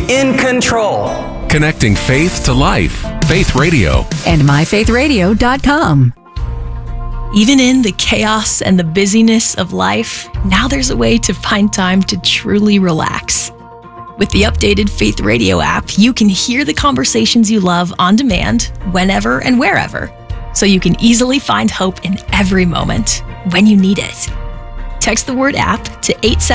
in control. Connecting faith to life. Faith Radio. And myfaithradio.com. Even in the chaos and the busyness of life, now there's a way to find time to truly relax. With the updated Faith Radio app, you can hear the conversations you love on demand, whenever and wherever, so you can easily find hope in every moment when you need it. Text the word app to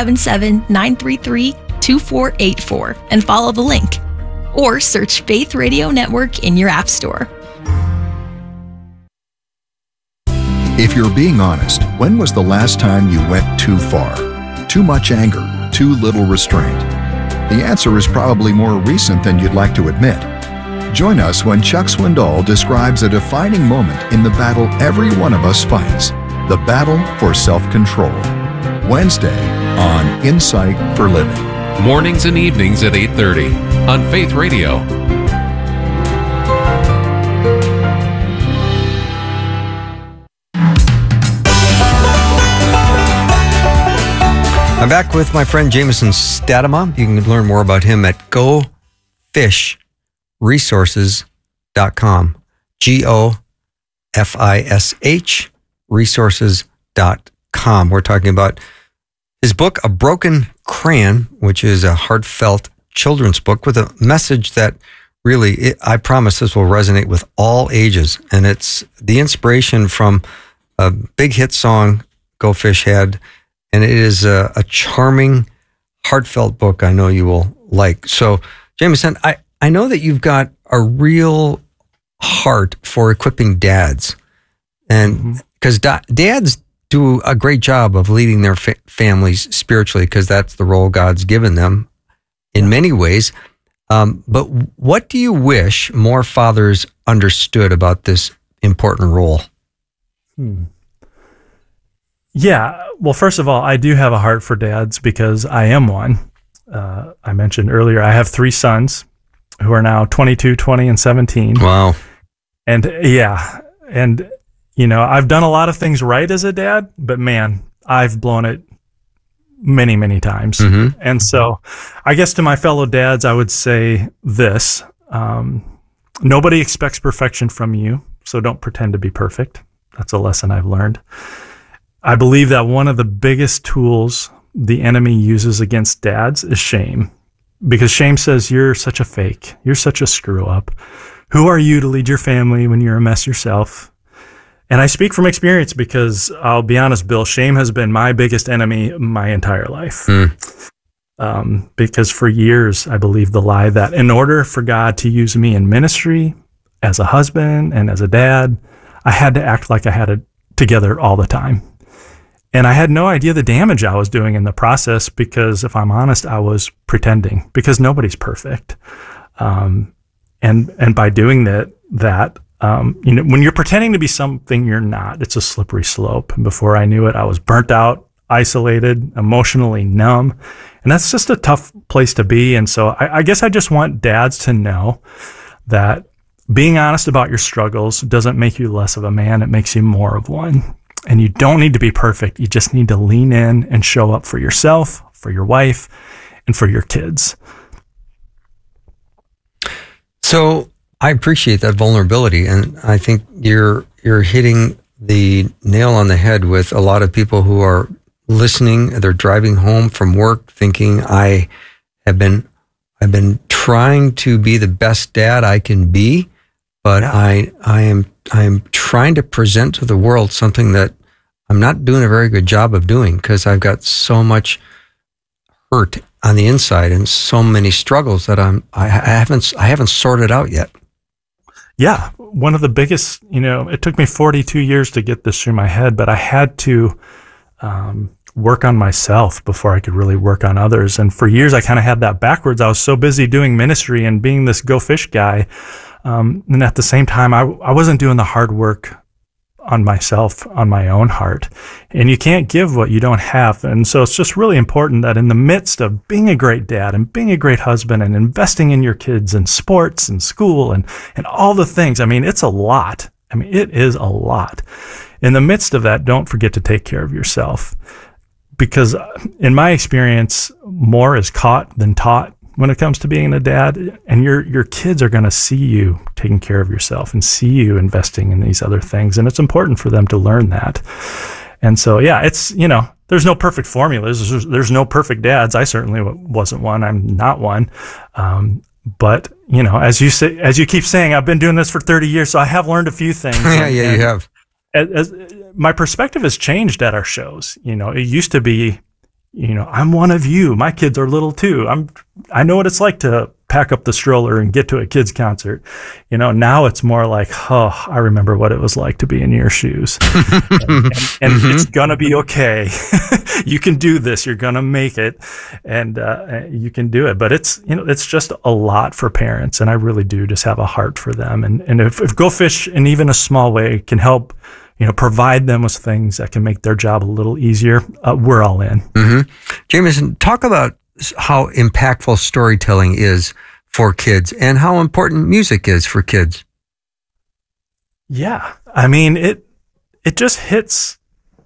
877-933-2484 and follow the link. Or search Faith Radio Network in your app store. If you're being honest, when was the last time you went too far? Too much anger, too little restraint? The answer is probably more recent than you'd like to admit. Join us when Chuck Swindoll describes a defining moment in the battle every one of us fights, the battle for self-control. Wednesday on Insight for Living. Mornings and evenings at 8:30 on Faith Radio. I'm back with my friend Jameson Statema. You can learn more about him at gofishresources.com. GOFISH resources.com. We're talking about his book, A Broken Crayon, which is a heartfelt children's book with a message that really, I promise this will resonate with all ages. And it's the inspiration from a big hit song Go Fish had. And it is a charming, heartfelt book I know you will like. So, Jameson, I know that you've got a real heart for equipping dads. And because dads do a great job of leading their families spiritually, because that's the role God's given them in many ways. But what do you wish more fathers understood about this important role? Yeah. Well, first of all, I do have a heart for dads because I am one. I mentioned earlier, I have 3 sons who are now 22, 20, and 17. Wow. And and you know, I've done a lot of things right as a dad, but man, I've blown it many, many times. Mm-hmm. And so I guess to my fellow dads, I would say this, nobody expects perfection from you, so don't pretend to be perfect. That's a lesson I've learned. I believe that one of the biggest tools the enemy uses against dads is shame, because shame says you're such a fake. You're such a screw up. Who are you to lead your family when you're a mess yourself? And I speak from experience because I'll be honest, Bill, shame has been my biggest enemy my entire life. Because for years, I believed the lie that in order for God to use me in ministry, as a husband and as a dad, I had to act like I had it together all the time. And I had no idea the damage I was doing in the process because, if I'm honest, I was pretending, because nobody's perfect. And by doing that, you know, when you're pretending to be something you're not, it's a slippery slope. And before I knew it, I was burnt out, isolated, emotionally numb. And that's just a tough place to be. And so I guess I just want dads to know that being honest about your struggles doesn't make you less of a man. It makes you more of one. And you don't need to be perfect. You just need to lean in and show up for yourself, for your wife, and for your kids. So I appreciate that vulnerability, and I think you're hitting the nail on the head with a lot of people who are listening. They're driving home from work thinking, I've been trying to be the best dad I can be, but I am trying to present to the world something that I'm not doing a very good job of doing, because I've got so much hurt on the inside and so many struggles that I haven't sorted out yet. Yeah, one of the biggest, you know, it took me 42 years to get this through my head, but I had to work on myself before I could really work on others. And for years, I kind of had that backwards. I was so busy doing ministry and being this Go Fish guy. And at the same time, I wasn't doing the hard work on myself, on my own heart. And you can't give what you don't have. And so it's just really important that in the midst of being a great dad and being a great husband and investing in your kids and sports and school and all the things, I mean, it's a lot. I mean, it is a lot. In the midst of that, don't forget to take care of yourself. Because in my experience, more is caught than taught. when it comes to being a dad, and your kids are going to see you taking care of yourself and see you investing in these other things. And it's important for them to learn that. And so, yeah, it's, there's no perfect formulas. There's no perfect dads. I certainly wasn't one. I'm not one. But, as you keep saying, I've been doing this for 30 years, so I have learned a few things. Yeah, you have. As my perspective has changed at our shows. It used to be, I'm one of you. My kids are little too. I know what it's like to pack up the stroller and get to a kid's concert. Now it's more like, oh, I remember what it was like to be in your shoes. and it's gonna be okay. You can do this. You're gonna make it, and you can do it. But it's just a lot for parents, and I really do just have a heart for them. And if Go Fish in even a small way can help, provide them with things that can make their job a little easier, we're all in. Mm-hmm. Jameson, talk about how impactful storytelling is for kids and how important music is for kids. Yeah. I mean, it just hits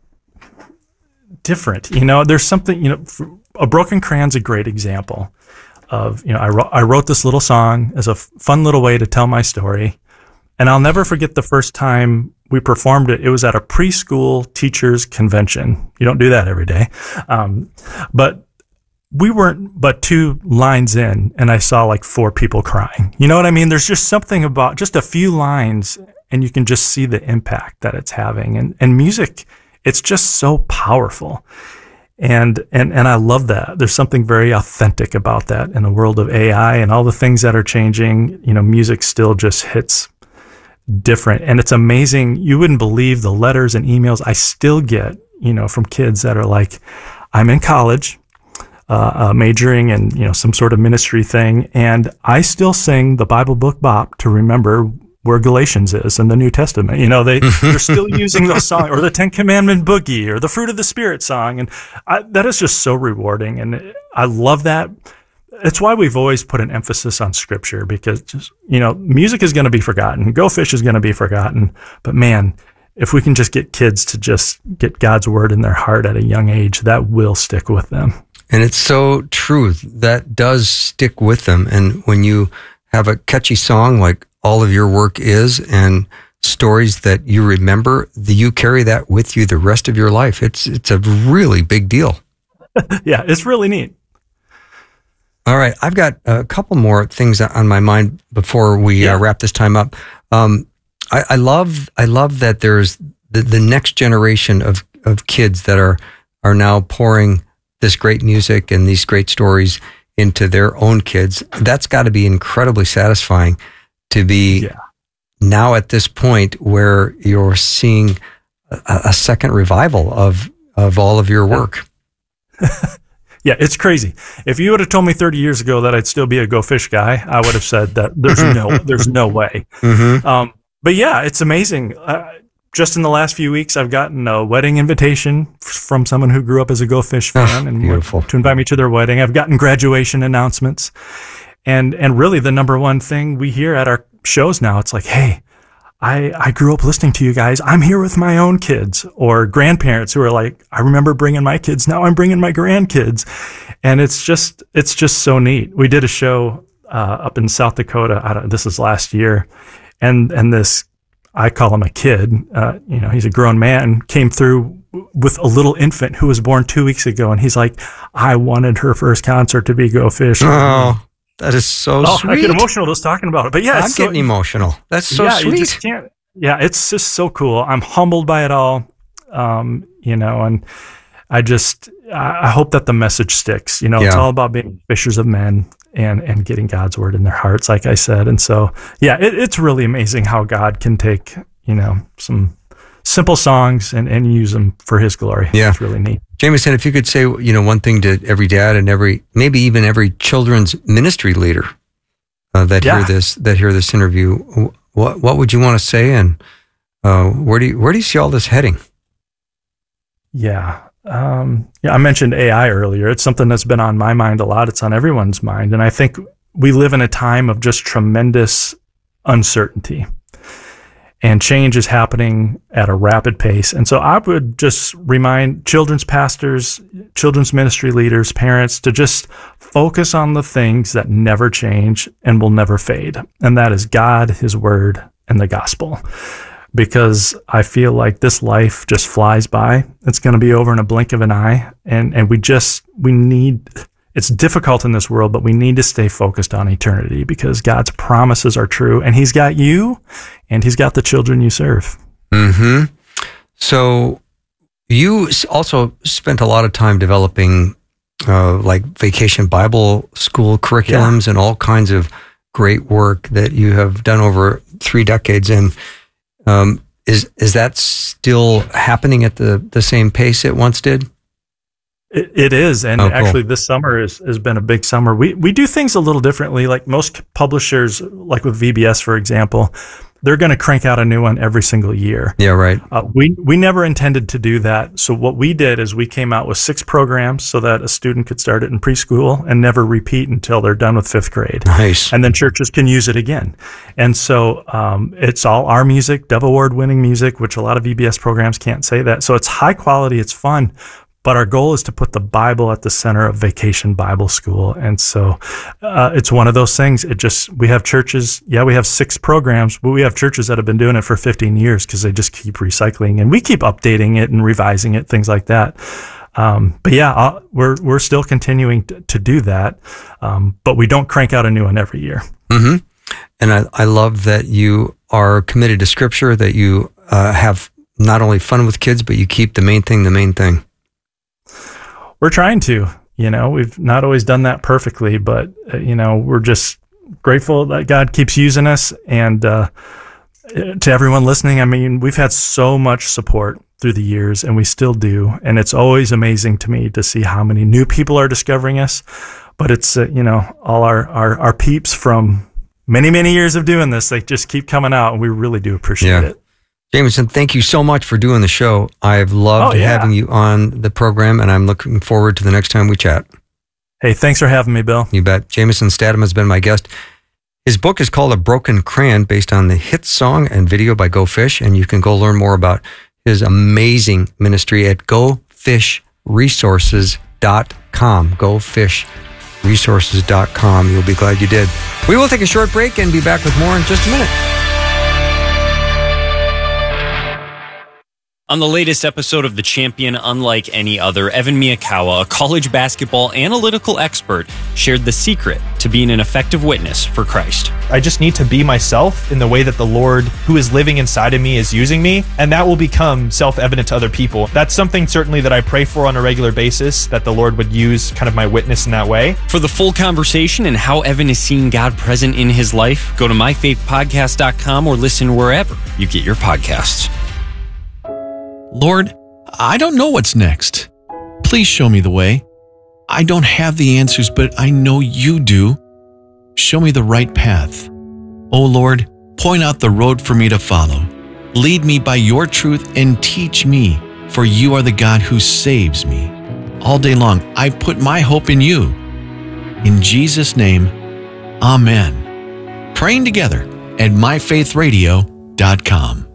different. There's something, A Broken Crayon's a great example of, I wrote this little song as a fun little way to tell my story. And I'll never forget the first time we performed it. It was at a preschool teachers convention. You don't do that every day. But we weren't but 2 lines in, and I saw like 4 people crying. You know what I mean? There's just something about just a few lines, and you can just see the impact that it's having. And music, it's just so powerful. And I love that. There's something very authentic about that in the world of AI and all the things that are changing. Music still just hits different. And it's amazing. You wouldn't believe the letters and emails I still get, from kids that are like, I'm in college, majoring in, some sort of ministry thing. And I still sing the Bible book bop to remember where Galatians is in the New Testament. They're still using those songs, or the 10 Commandment boogie, or the Fruit of the Spirit song. And that is just so rewarding. And I love that. It's why we've always put an emphasis on scripture, because just, music is going to be forgotten. Go Fish is going to be forgotten. But man, if we can just get kids to just get God's word in their heart at a young age, that will stick with them. And it's so true. That does stick with them. And when you have a catchy song like all of your work is, and stories that you remember, you carry that with you the rest of your life. It's a really big deal. Yeah, it's really neat. All right, I've got a couple more things on my mind before we wrap this time up. I love that there's the next generation of kids that are now pouring this great music and these great stories into their own kids. That's got to be incredibly satisfying to be now at this point where you're seeing a second revival of all of your work. Yeah, it's crazy. If you would have told me 30 years ago that I'd still be a Go Fish guy, I would have said that there's no way. Mm-hmm. But yeah, it's amazing. Just in the last few weeks, I've gotten a wedding invitation from someone who grew up as a Go Fish fan and to invite me to their wedding. I've gotten graduation announcements, and really the number one thing we hear at our shows now, it's like, hey, I grew up listening to you guys. I'm here with my own kids, or grandparents who are like, I remember bringing my kids. Now I'm bringing my grandkids. And it's just so neat. We did a show up in South Dakota. This is last year. And this, I call him a kid. He's a grown man, came through with a little infant who was born 2 weeks ago. And he's like, I wanted her first concert to be Go Fish. Oh, that is so sweet. I get emotional just talking about it. But yeah, I'm getting emotional. That's so sweet. You just can't. Yeah, it's just so cool. I'm humbled by it all. And I hope that the message sticks. It's all about being fishers of men and getting God's word in their hearts, like I said. And so, yeah, it's really amazing how God can take, some simple songs and use them for his glory. Yeah. It's really neat. Jameson, if you could say, one thing to every dad and maybe even every children's ministry leader that hear this interview, what would you want to say, and where do you see all this heading? Yeah. I mentioned AI earlier. It's something that's been on my mind a lot. It's on everyone's mind. And I think we live in a time of just tremendous uncertainty. and change is happening at a rapid pace. And so I would just remind children's pastors, children's ministry leaders, parents to just focus on the things that never change and will never fade. And that is God, His Word, and the gospel. Because I feel like this life just flies by. It's going to be over in a blink of an eye. And we need, it's difficult in this world, but we need to stay focused on eternity because God's promises are true, and He's got you and He's got the children you serve. Mm-hmm. So you also spent a lot of time developing like Vacation Bible School curriculums and all kinds of great work that you have done over 3 decades. And is that still happening at the same pace it once did? It is. And actually this summer has been a big summer. We do things a little differently. Like most publishers, like with VBS, for example, they're going to crank out a new one every single year. Yeah, right. We never intended to do that. So what we did is we came out with 6 programs so that a student could start it in preschool and never repeat until they're done with 5th grade. Nice. And then churches can use it again. And so it's all our music, Dove Award winning music, which a lot of VBS programs can't say that. So it's high quality, it's fun. But our goal is to put the Bible at the center of Vacation Bible School. And so it's one of those things. We have churches, we have 6 programs, but we have churches that have been doing it for 15 years because they just keep recycling. And we keep updating it and revising it, things like that. But we're still continuing to do that. But we don't crank out a new one every year. Mm-hmm. And I love that you are committed to Scripture, that you have not only fun with kids, but you keep the main thing. We're trying to, we've not always done that perfectly, but, we're just grateful that God keeps using us. And to everyone listening, I mean, we've had so much support through the years, and we still do. And it's always amazing to me to see how many new people are discovering us. But it's, all our peeps from many, many years of doing this, they just keep coming out, and we really do appreciate it. Jameson, thank you so much for doing the show. I've loved having you on the program, and I'm looking forward to the next time we chat. Hey, thanks for having me, Bill. You bet. Jameson Statham has been my guest. His book is called A Broken Crayon, based on the hit song and video by Go Fish, and you can go learn more about his amazing ministry at gofishresources.com. gofishresources.com. You'll be glad you did. We will take a short break and be back with more in just a minute. On the latest episode of The Champion Unlike Any Other, Evan Miyakawa, a college basketball analytical expert, shared the secret to being an effective witness for Christ. I just need to be myself in the way that the Lord who is living inside of me is using me, and that will become self-evident to other people. That's something certainly that I pray for on a regular basis, that the Lord would use kind of my witness in that way. For the full conversation and how Evan is seeing God present in his life, go to myfaithpodcast.com or listen wherever you get your podcasts. Lord, I don't know what's next. Please show me the way. I don't have the answers, but I know you do. Show me the right path. Oh Lord, point out the road for me to follow. Lead me by your truth and teach me, for you are the God who saves me. All day long, I put my hope in you. In Jesus' name, amen. Praying together at myfaithradio.com.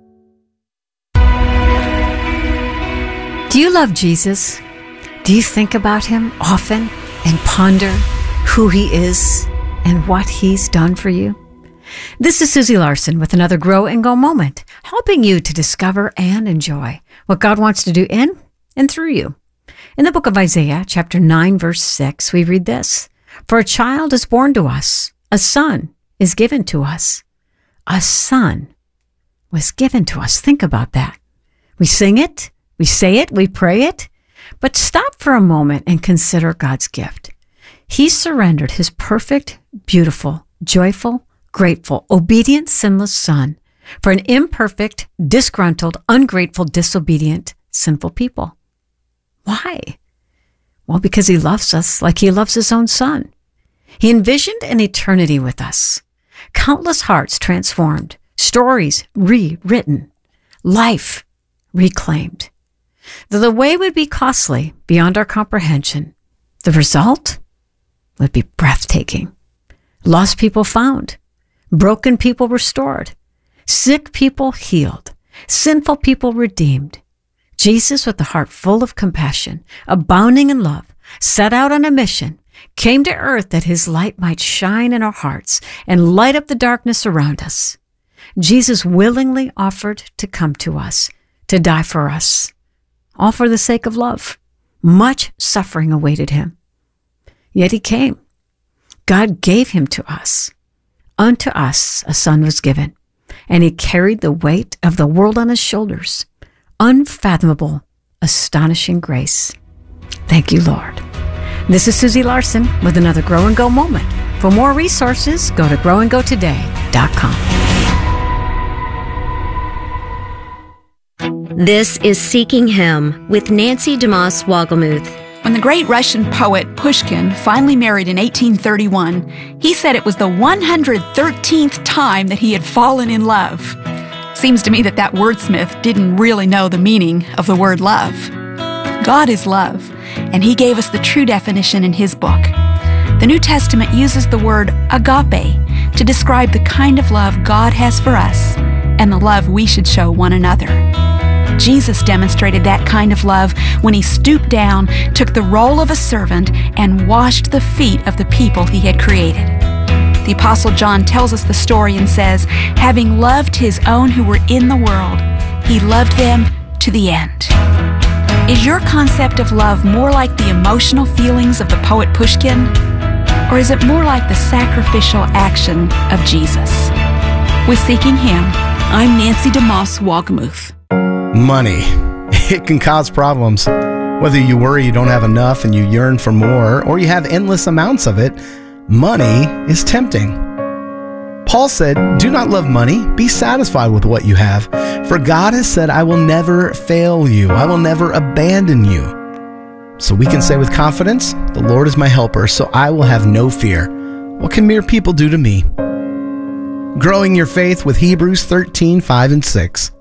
Do you love Jesus? Do you think about him often and ponder who he is and what he's done for you? This is Susie Larson with another Grow and Go moment, helping you to discover and enjoy what God wants to do in and through you. In the book of Isaiah, chapter 9, verse 6, we read this: "For a child is born to us, a son is given to us." A son was given to us. Think about that. We sing it, we say it, we pray it, but stop for a moment and consider God's gift. He surrendered his perfect, beautiful, joyful, grateful, obedient, sinless son for an imperfect, disgruntled, ungrateful, disobedient, sinful people. Why? Well, because he loves us like he loves his own son. He envisioned an eternity with us, countless hearts transformed, stories rewritten, life reclaimed. Though the way would be costly beyond our comprehension, the result would be breathtaking. Lost people found, broken people restored, sick people healed, sinful people redeemed. Jesus, with a heart full of compassion, abounding in love, set out on a mission, came to earth that his light might shine in our hearts and light up the darkness around us. Jesus willingly offered to come to us, to die for us, all for the sake of love. Much suffering awaited him. Yet he came. God gave him to us. Unto us a son was given, and he carried the weight of the world on his shoulders. Unfathomable, astonishing grace. Thank you, Lord. This is Susie Larson with another Grow and Go moment. For more resources, go to growandgotoday.com. This is Seeking Him with Nancy DeMoss Wogelmuth. When the great Russian poet Pushkin finally married in 1831, he said it was the 113th time that he had fallen in love. Seems to me that wordsmith didn't really know the meaning of the word love. God is love, and he gave us the true definition in his book. The New Testament uses the word agape to describe the kind of love God has for us and the love we should show one another. Jesus demonstrated that kind of love when he stooped down, took the role of a servant, and washed the feet of the people he had created. The Apostle John tells us the story and says, having loved his own who were in the world, he loved them to the end. Is your concept of love more like the emotional feelings of the poet Pushkin, or is it more like the sacrificial action of Jesus? With Seeking Him, I'm Nancy DeMoss Wogelmuth. Money. It can cause problems. Whether you worry you don't have enough and you yearn for more, or you have endless amounts of it, money is tempting. Paul said, do not love money, be satisfied with what you have. For God has said, I will never fail you. I will never abandon you. So we can say with confidence, the Lord is my helper, so I will have no fear. What can mere people do to me? Growing your faith with Hebrews 13:5 and 6.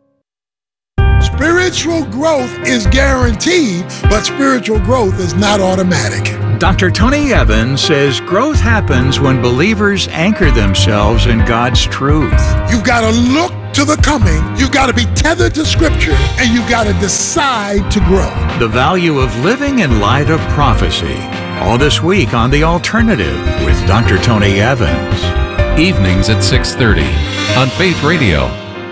Spiritual growth is guaranteed, but spiritual growth is not automatic. Dr. Tony Evans says growth happens when believers anchor themselves in God's truth. You've got to look to the coming, you've got to be tethered to Scripture, and you've got to decide to grow. The value of living in light of prophecy. All this week on The Alternative with Dr. Tony Evans. Evenings at 6:30 on Faith Radio.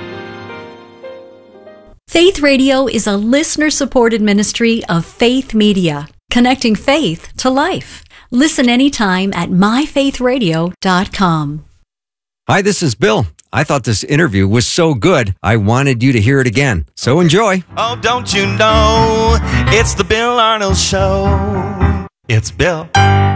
Faith Radio is a listener-supported ministry of Faith Media, connecting faith to life. Listen anytime at myfaithradio.com. Hi, this is Bill. I thought this interview was so good, I wanted you to hear it again. So enjoy. Oh, don't you know, it's the Bill Arnold Show. It's Bill